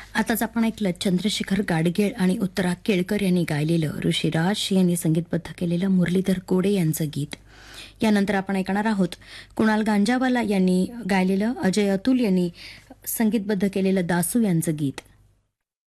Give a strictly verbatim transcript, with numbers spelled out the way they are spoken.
आताच आपण ऐकलं चंद्रशेखर गाडगीळ आणि उत्तरा केळकर यांनी गायलेलं ऋषीराज यांनी संगीतबद्ध केलेलं मुरलीधर कोडे यांचं गीत. यानंतर आपण ऐकणार आहोत कुणाल गांजावाला यांनी गायलेलं, अजय अतुल यांनी संगीतबद्ध केलेलं दासू यांचं गीत.